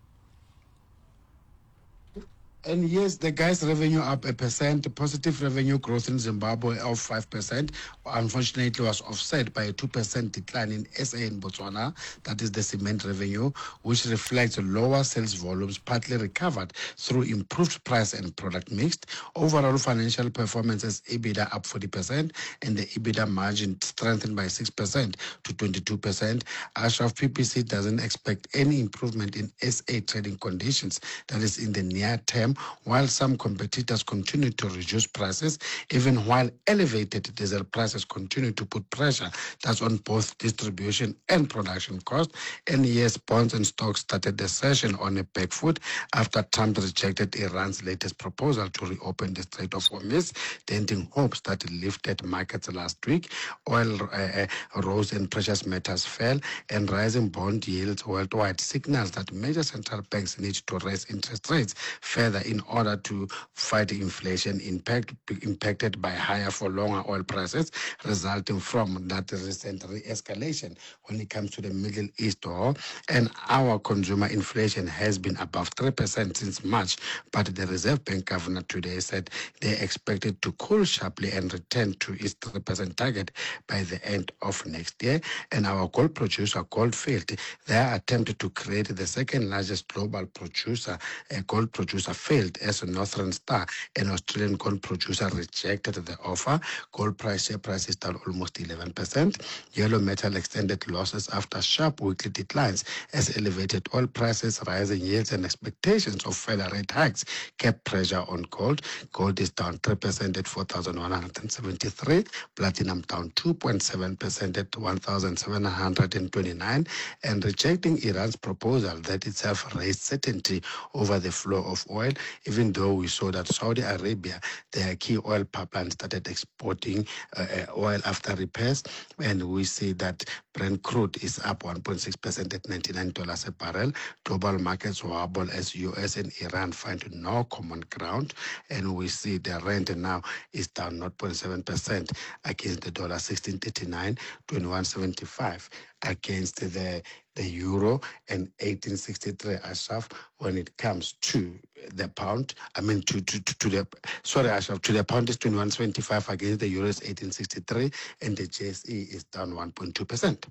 And yes, the guy's revenue up a percent, positive revenue growth in Zimbabwe of five percent, unfortunately was offset by a two percent decline in S A and Botswana, that is the cement revenue, which reflects lower sales volumes, partly recovered through improved price and product mix. Overall financial performance is EBITDA up forty percent, and the EBITDA margin strengthened by six percent to twenty-two percent. Ashraf, P P C doesn't expect any improvement in S A trading conditions, that is in the near term, while some competitors continue to reduce prices, even while elevated diesel prices continue to put pressure that's on both distribution and production costs. And yes, bonds and stocks started the session on a back foot after Trump rejected Iran's latest proposal to reopen the Strait of Hormuz, denting hopes that lifted markets last week. Oil uh, rose and precious metals fell, and rising bond yields worldwide signals that major central banks need to raise interest rates further in order to fight inflation impact, impacted by higher for longer oil prices resulting from that recent re-escalation when it comes to the Middle East war. And our consumer inflation has been above three percent since March, but the Reserve Bank governor today said they expect it to cool sharply and return to its three percent target by the end of next year. And our gold producer, Goldfield, their attempt to create the second largest global producer, a gold producer, failed as a Northern Star, an Australian gold producer, rejected the offer. Gold price, share price is down almost eleven percent. Yellow metal extended losses after sharp weekly declines as elevated oil prices, rising yields, and expectations of further rate hikes kept pressure on gold. Gold is down three percent at four thousand one hundred seventy-three. Platinum down two point seven percent at one thousand seven hundred twenty-nine. And rejecting Iran's proposal that itself raised certainty over the flow of oil, even though we saw that Saudi Arabia, their key oil pipeline, started exporting uh, oil after repairs. And we see that Brent crude is up one point six percent at ninety-nine dollars a barrel. Global markets wobble as U S and Iran find no common ground. And we see the rand now is down zero point seven percent against the dollar sixteen thirty-nine, twenty-one seventy-five against the the euro, and eighteen sixty-three Ashraf when it comes to the pound. I mean to to, to, to the sorry Ashraf to the pound is twenty-one seventy-five against the euro is eighteen sixty-three, and the J S E is down one point two percent.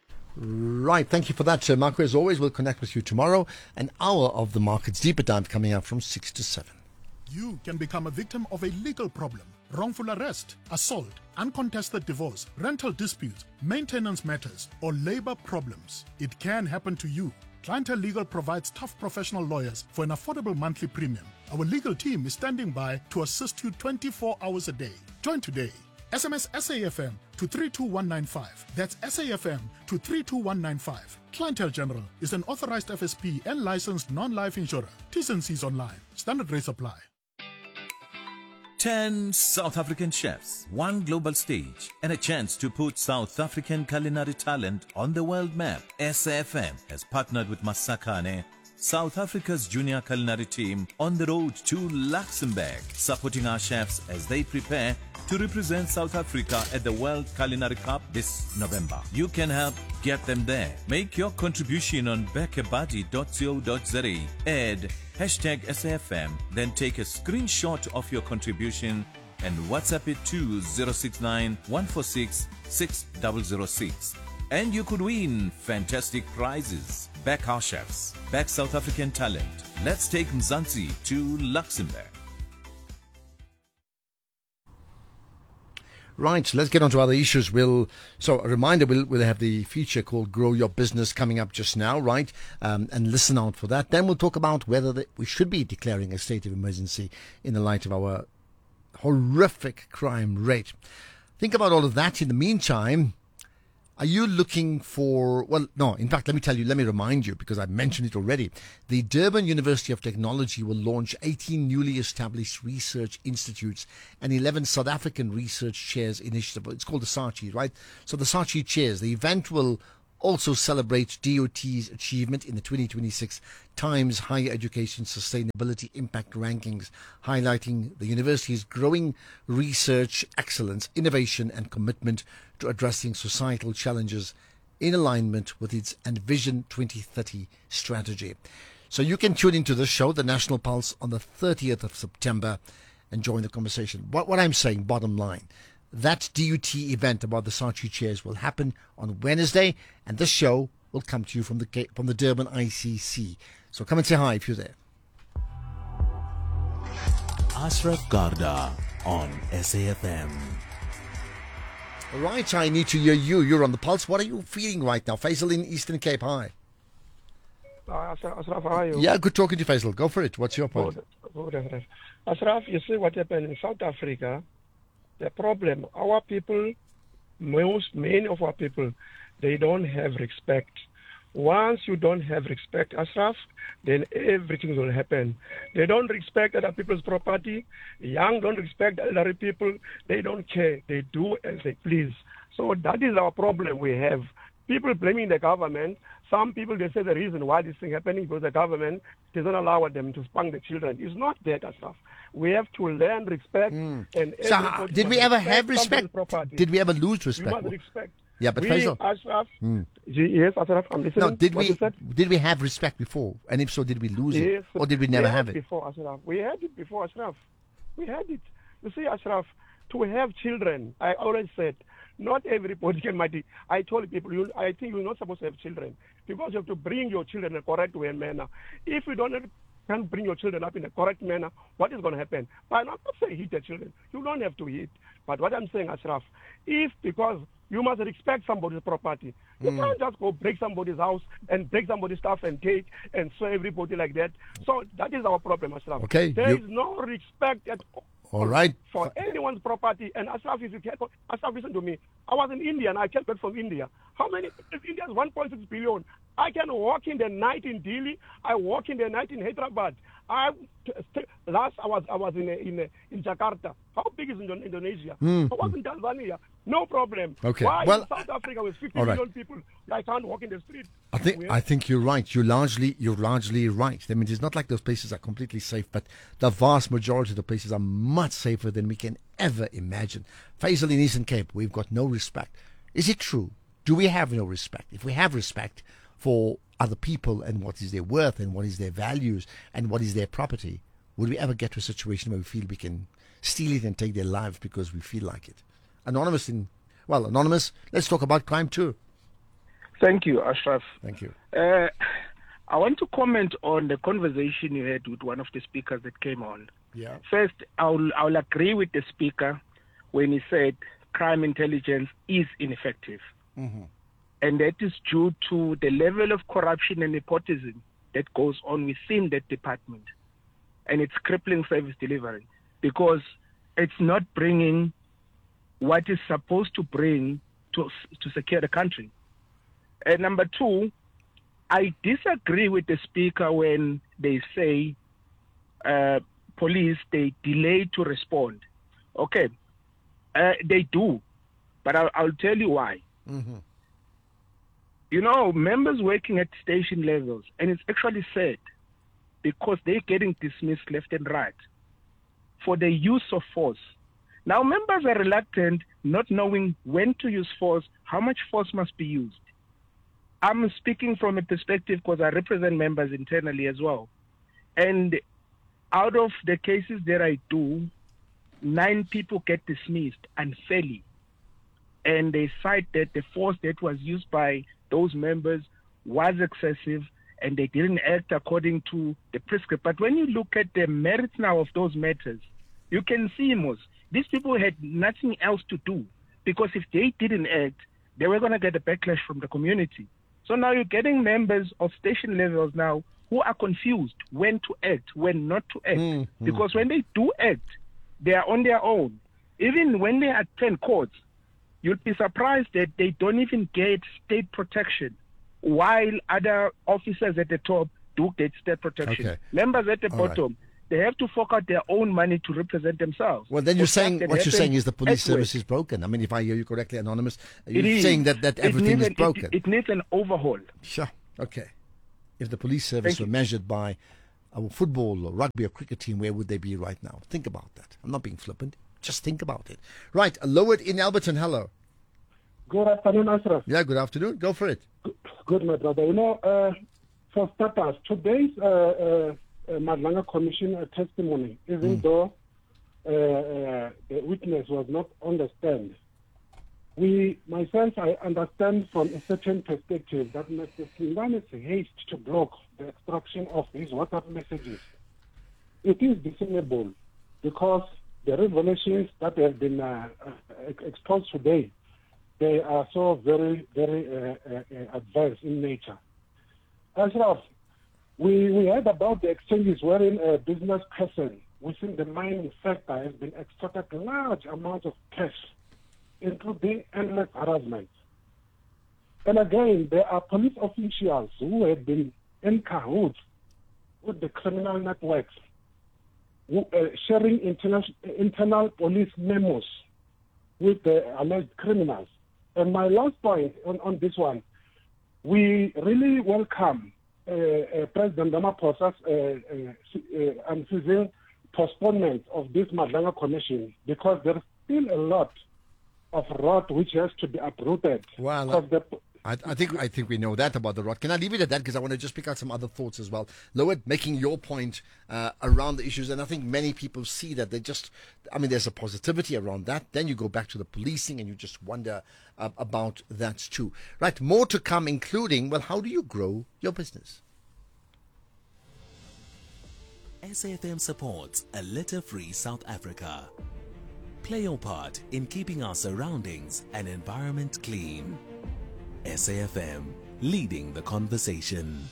Right, thank you for that, uh, Marco. As always, we'll connect with you tomorrow. An hour of the market's deeper dive coming up from six to seven. You can become a victim of a legal problem: wrongful arrest, assault, uncontested divorce, rental disputes, maintenance matters, or labor problems. It can happen to you. Clientele Legal provides tough professional lawyers for an affordable monthly premium. Our legal team is standing by to assist you twenty-four hours a day. Join today. S M S S A F M to three two one nine five. That's S A F M to three two one nine five. Clientele General is an authorized F S P and licensed non-life insurer. T's and C's online. Standard rates apply. Ten South African chefs, one global stage, and a chance to put South African culinary talent on the world map. S A F M has partnered with Masakane, South Africa's junior culinary team, on the road to Luxembourg, supporting our chefs as they prepare to represent South Africa at the World Culinary Cup this November. You can help get them there. Make your contribution on bekebuddy dot co dot za. Add hashtag S A F M, then take a screenshot of your contribution and WhatsApp it to zero six nine one four six six zero zero six. And you could win fantastic prizes. Back our chefs, back South African talent. Let's take Mzansi to Luxembourg. Right, so let's get on to other issues. We'll so a reminder, we'll we'll have the feature called "Grow Your Business" coming up just now, right? Um, and listen out for that. Then we'll talk about whether the, we should be declaring a state of emergency in the light of our horrific crime rate. think about all of that. In the meantime, are you looking for, well, no, in fact, let me tell you, let me remind you, because I've mentioned it already. The Durban University of Technology will launch eighteen newly established research institutes and eleven South African Research Chairs initiative. It's called the SARCHI, right? So the SARCHI Chairs, the event will also celebrate D O T's achievement in the twenty twenty-six Times Higher Education Sustainability Impact Rankings, highlighting the university's growing research excellence, innovation and commitment to addressing societal challenges in alignment with its Envision twenty thirty strategy. So you can tune into this show, The National Pulse, on the thirtieth of September and join the conversation. What, what I'm saying, bottom line, that D U T event about the SARCHI Chairs will happen on Wednesday, and this show will come to you from the from the Durban I C C. So come and say hi if you're there. Ashraf Garda on S A F M. All right, I need to hear you. You're on the pulse. What are you feeling right now? Faisal in Eastern Cape, hi. Uh, Ashraf, how are you? Yeah, good talking to you, Faisal. Go for it. What's your point? Good, good, Ashraf. Ashraf, you see what happened in South Africa. The problem, our people, most, many of our people, they don't have respect. Once you don't have respect, Ashraf, then everything will happen. They don't respect other people's property. Young don't respect elderly people. They don't care. They do as they please. So that is our problem we have. People blaming the government. Some people, they say the reason why this thing happening because the government doesn't allow them to spank the children. It's not that, Ashraf. We have to learn respect. Mm. And so how, did we ever have respect? Did we ever lose respect? We must respect. Yeah, but we, Faisal. Ashraf, mm. Yes, Ashraf, I'm listening. No, did what we did we have respect before? And if so, did we lose yes, it? Or did we never we have it? Before, Ashraf. We had it before, Ashraf. We had it. You see, Ashraf, to have children, I always said, not everybody can mighty. I told people, you, I think you're not supposed to have children because you have to bring your children in a correct way and manner. If you don't have, can bring your children up in a correct manner, what is going to happen? But I'm not saying hit the children. You don't have to hit. But what I'm saying, Ashraf, if because you must respect somebody's property. You mm. can't just go break somebody's house and break somebody's stuff and take and sue everybody like that. So that is our problem, Ashraf. Okay, there you... is no respect at all. All right. For anyone's property. And Ashraf, if you can, Ashraf, listen to me. I was in India and I came back from India. How many? India is one point six billion. I can walk in the night in Delhi. I walk in the night in Hyderabad. I last I was I was in in in Jakarta. How big is Indonesia? Mm. I was in Tanzania. No problem. Okay. Why well, in South Africa with fifty right. million people, I can't walk in the street? I think have... I think you're right. You're largely you're largely right. I mean, it's not like those places are completely safe, but the vast majority of the places are much safer than we can ever imagine. Faisal in Eastern Cape, we've got no respect. Is it true? Do we have no respect? If we have respect for other people and what is their worth and what is their values and what is their property, would we ever get to a situation where we feel we can steal it and take their lives because we feel like it? Anonymous in, well, Anonymous, let's talk about crime too. Thank you, Ashraf. Thank you. Uh, I want to comment on the conversation you had with one of the speakers that came on. Yeah. First, I'll, I'll agree with the speaker when he said crime intelligence is ineffective. Mm-hmm. And that is due to the level of corruption and nepotism that goes on within that department. And it's crippling service delivery because it's not bringing what is supposed to bring to, to secure the country. And number two, I disagree with the speaker when they say uh, police, they delay to respond. Okay, uh, they do, but I'll, I'll tell you why. Mm-hmm. You know, members working at station levels, and it's actually sad because they're getting dismissed left and right for the use of force. Now, members are reluctant, not knowing when to use force, how much force must be used. I'm speaking from a perspective because I represent members internally as well. And out of the cases that I do, nine people get dismissed unfairly. And they cite that the force that was used by those members was excessive and they didn't act according to the prescript. But when you look at the merits now of those matters, you can see, Mos, these people had nothing else to do because if they didn't act, they were going to get a backlash from the community. So now you're getting members of station levels now who are confused when to act, when not to act. Mm-hmm. Because when they do act, they are on their own. Even when they attend courts, you'll be surprised that they don't even get state protection, while other officers at the top do get state protection. Okay. Members at the All bottom, right. they have to fork out their own money to represent themselves. Well, then you're For saying stuff that what you're saying happens is the police elsewhere. service is broken. I mean, if I hear you correctly, Anonymous, It you're is. saying that, that It everything needs is an- broken. It, it needs an overhaul. Sure. Okay. If the police service Thank were measured by our football or rugby or cricket team, where would they be right now? Think about that. I'm not being flippant. Just think about it. Right. Lowered in Alberton. Hello. Good afternoon, Ashraf. Yeah, good afternoon. Go for it. Good, my brother. You know, uh, for starters, today's uh, uh, uh, Madlanga Commission uh, testimony, even Mm. though uh, uh, the witness was not on the stand, we, myself, I understand from a certain perspective that Mister Slingane's haste to block the extraction of his WhatsApp messages, it is discernible because the revelations that have been uh, uh, exposed today, they are so very, very uh, uh, uh, advanced in nature. Ashraf, we, we heard about the exchanges wherein a business person within the mining sector has been extracted large amounts of cash, including endless harassment. And again, there are police officials who have been in cahoots with the criminal networks, who, uh, sharing internal, internal police memos with the alleged criminals. And my last point on, on this one, we really welcome uh, uh, President Ramaphosa's uh, uh, uh, unceasing postponement of this Madlanga Commission, because there is still a lot of rot which has to be uprooted. Well, Because the, I, I think I think we know that about the rot. Can I leave it at that? Because I want to just pick out some other thoughts as well. Lowered, making your point uh, around the issues, and I think many people see that they just, I mean, there's a positivity around that. Then you go back to the policing and you just wonder uh, about that too. Right, more to come, including, well, how do you grow your business? S A F M supports a litter-free South Africa. Play your part in keeping our surroundings and environment clean. S A F M, leading the conversation.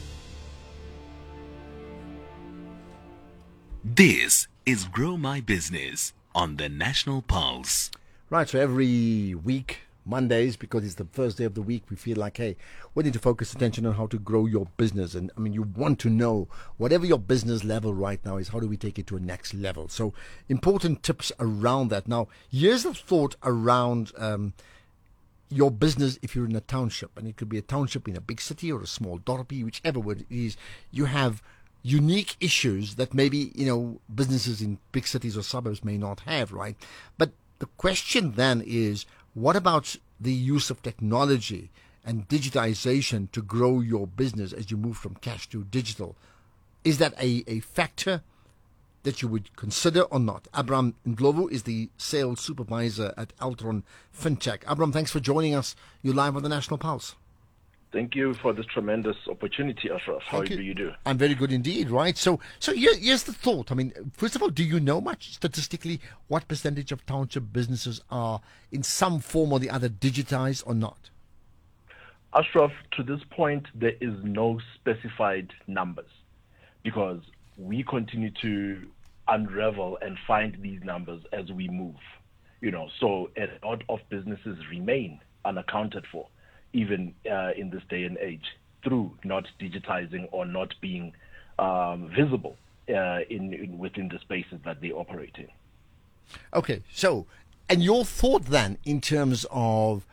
This is Grow My Business on the National Pulse. Right, so every week, Mondays, because it's the first day of the week, we feel like, hey, we need to focus attention on how to grow your business. And I mean, you want to know, whatever your business level right now is, how do we take it to a next level? So important tips around that. Now, here's a thought around um, your business if you're in a township. And it could be a township in a big city or a small dorpy, whichever word it is. You have unique issues that maybe, you know, businesses in big cities or suburbs may not have, right? But the question then is, what about the use of technology and digitization to grow your business as you move from cash to digital? Is that a, a factor that you would consider or not? Abram Ndlovu is the sales supervisor at Altron FinTech. Abram, thanks for joining us. You're live on the National Pulse. Thank you for this tremendous opportunity, Ashraf. How Thank do you. you do? I'm very good indeed, right? So, so here, here's the thought. I mean, first of all, do you know much statistically what percentage of township businesses are in some form or the other digitized or not? Ashraf, to this point, there is no specified numbers because we continue to unravel and find these numbers as we move. You know, so a lot of businesses remain unaccounted for, even uh, in this day and age, through not digitizing or not being um, visible uh, in, in within the spaces that they operate in. Okay, so, and your thought then in terms of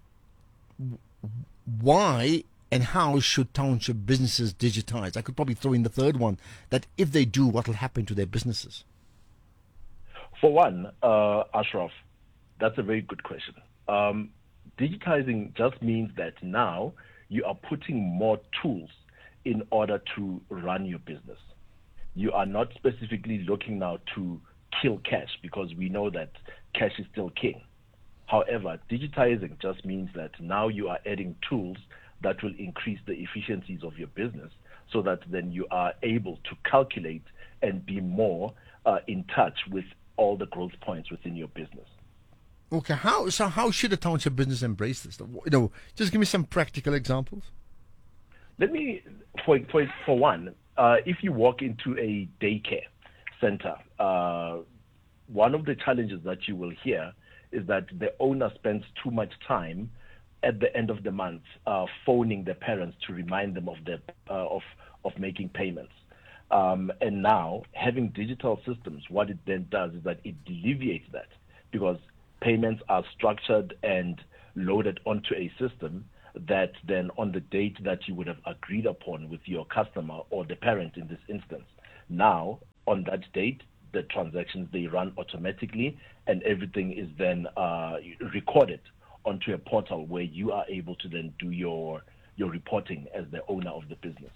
why and how should township businesses digitize? I could probably throw in the third one, that if they do, what will happen to their businesses? For one, uh, Ashraf, that's a very good question. Um, digitizing just means that now you are putting more tools in order to run your business. You are not specifically looking now to kill cash, because we know that cash is still king. However, digitizing just means that now you are adding tools that will increase the efficiencies of your business, so that then you are able to calculate and be more uh, in touch with all the growth points within your business. Okay, how so? How should a township business embrace this? You know, just give me some practical examples. Let me, for for for one, uh, if you walk into a daycare center, uh, one of the challenges that you will hear is that the owner spends too much time at the end of the month uh, phoning the parents to remind them of the uh, of of making payments. Um, and now having digital systems, what it then does is that it alleviates that, because payments are structured and loaded onto a system that then on the date that you would have agreed upon with your customer or the parent in this instance, now on that date, the transactions, they run automatically and everything is then uh, recorded onto a portal where you are able to then do your your reporting as the owner of the business.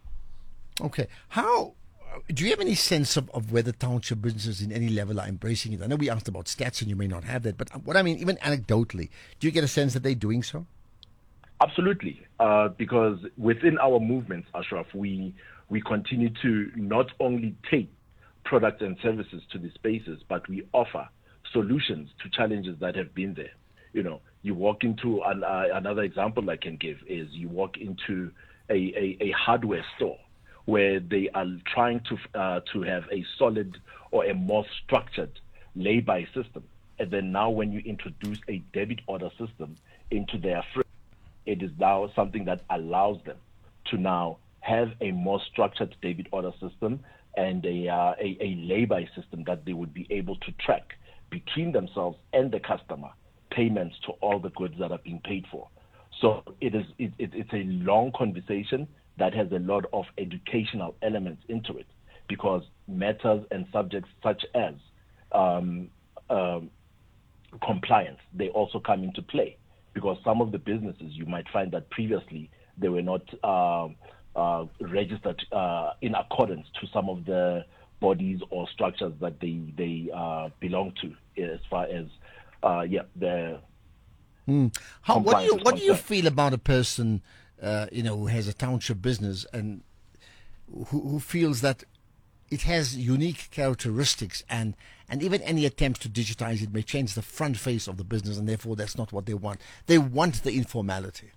Okay. How do you have any sense of, of whether township businesses in any level are embracing it? I know we asked about stats and you may not have that, but what I mean, even anecdotally, do you get a sense that they're doing so? Absolutely, uh, because within our movements, Ashraf, we we continue to not only take products and services to the spaces, but we offer solutions to challenges that have been there. You know, you walk into an, uh, another example I can give is you walk into a, a, a hardware store where they are trying to uh, to have a solid or a more structured lay-by system, and then now when you introduce a debit order system into their fridge, it is now something that allows them to now have a more structured debit order system and a, uh, a, a lay-by system that they would be able to track between themselves and the customer payments to all the goods that are being paid for. So it is it, it, it's a long conversation that has a lot of educational elements into it, because matters and subjects such as um, um, compliance, they also come into play, because some of the businesses you might find that previously they were not uh, uh, registered uh, in accordance to some of the bodies or structures that they they uh, belong to, as far as uh, yeah the. Mm. How, what do you what do you feel about a person uh, you know who has a township business and who, who feels that it has unique characteristics, and, and even any attempt to digitize it may change the front face of the business, and therefore that's not what they want. They want the informality.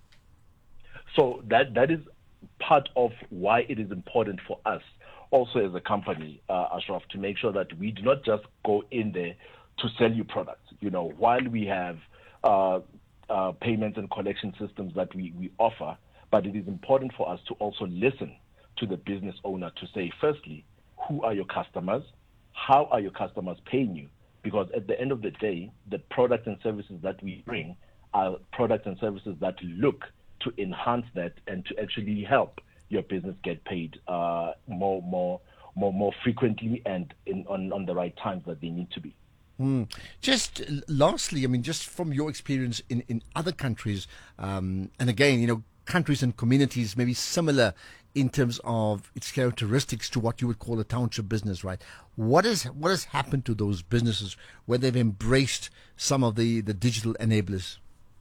So that that is part of why it is important for us also as a company, uh, Ashraf, to make sure that we do not just go in there to sell you products. You know, while we have uh, uh, payments and collection systems that we, we offer, but it is important for us to also listen to the business owner to say, firstly, who are your customers? How are your customers paying you? Because at the end of the day, the products and services that we bring are products and services that look to enhance that and to actually help your business get paid uh, more, more, more, more frequently and in, on, on the right times that they need to be. Mm. Just lastly, I mean, just from your experience in, in other countries, um, and again, you know, countries and communities maybe similar in terms of its characteristics to what you would call a township business, right? What is what has happened to those businesses where they've embraced some of the, the digital enablers?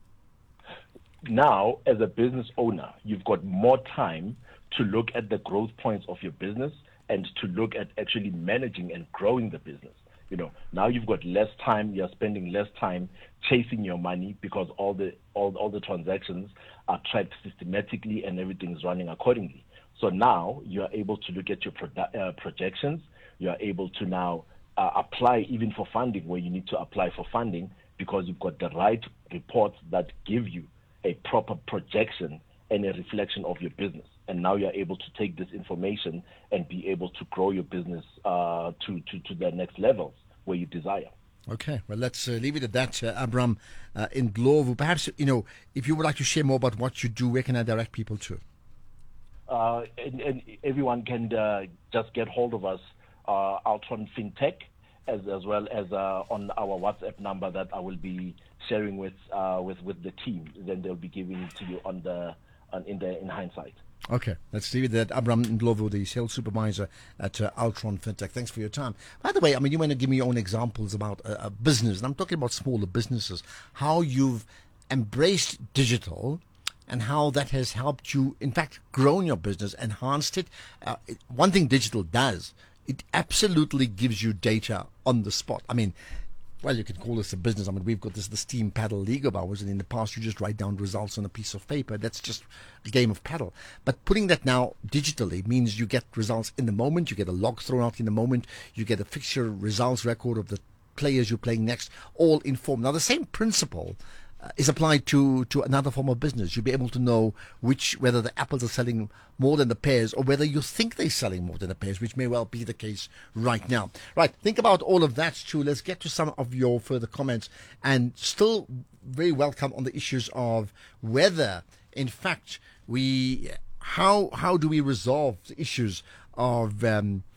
Now, as a business owner, you've got more time to look at the growth points of your business and to look at actually managing and growing the business. You know, now you've got less time, you're spending less time chasing your money because all the all, all the transactions are tracked systematically and everything's running accordingly. So now you are able to look at your produ- uh, projections. You are able to now uh, apply even for funding where you need to apply for funding, because you've got the right reports that give you a proper projection and a reflection of your business. And now you're able to take this information and be able to grow your business uh, to, to, to the next levels where you desire. Okay, well, let's uh, leave it at that, uh, Abram uh, in Glovo. Perhaps, you know, if you would like to share more about what you do, where can I direct people to? Uh, and, and everyone can uh, just get hold of us, uh, Altron FinTech, as as well as uh, on our WhatsApp number that I will be sharing with uh, with with the team. Then they'll be giving it to you on the on, in the in hindsight. Okay, let's leave it at Abram Ndlovu, the sales supervisor at uh, Altron FinTech. Thanks for your time. By the way, I mean, you want to give me your own examples about a, a business, and I'm talking about smaller businesses, how you've embraced digital and how that has helped you, in fact, grown your business, enhanced it. Uh, it. One thing digital does, it absolutely gives you data on the spot. I mean, well, you can call this a business. I mean, we've got this the Steam Paddle League of ours, and in the past you just write down results on a piece of paper. That's just a game of paddle. But putting that now digitally means you get results in the moment. You get a log thrown out in the moment. You get a fixture results record of the players you're playing next, all informed. Now, the same principle uh, is applied to, to another form of business. You'll be able to know which whether the apples are selling more than the pears, or whether you think they're selling more than the pears, which may well be the case right now. Right, think about all of that too. Let's get to some of your further comments, and still very welcome on the issues of whether, in fact, we how how do we resolve the issues of um,